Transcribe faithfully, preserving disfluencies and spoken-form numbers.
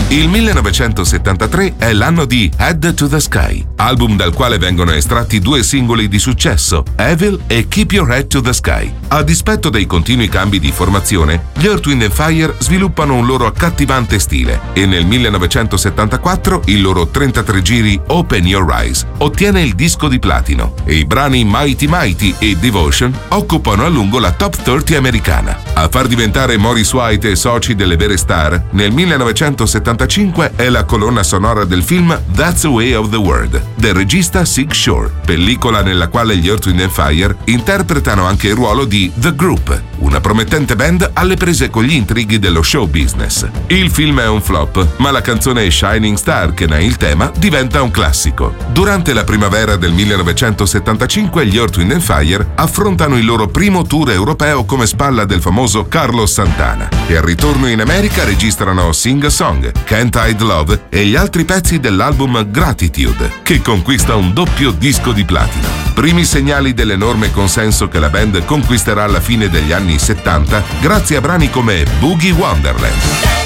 Il millenovecentosettantatré è l'anno di Head to the Sky, album dal quale vengono estratti due singoli di successo, Evil e Keep Your Head to the Sky. A dispetto dei continui cambi di formazione, gli Earth, Wind and Fire sviluppano un loro accattivante stile e nel millenovecentosettantaquattro il loro trentatré giri Open Your Eyes ottiene il disco di platino e i brani Mighty Mighty e Devotion occupano a lungo la top trenta americana. A far diventare Maurice White e soci delle vere star, nel millenovecentosettantacinque è la colonna sonora del film That's the Way of the World, del regista Sig Shore, pellicola nella quale gli Earth, Wind and Fire interpretano anche il ruolo di The Group, una promettente band alle prese con gli intrighi dello show business. Il film è un flop, ma la canzone Shining Star, che ne è il tema, diventa un classico. Durante la primavera del millenovecentosettantacinque gli Earth, Wind and Fire affrontano il loro primo tour europeo come spalla del famoso Carlos Santana e al ritorno in America registrano Sing a Song, Can't Hide Love e gli altri pezzi dell'album Gratitude, che conquista un doppio disco di platino. Primi segnali dell'enorme consenso che la band conquisterà alla fine degli anni settanta grazie a brani come Boogie Wonderland.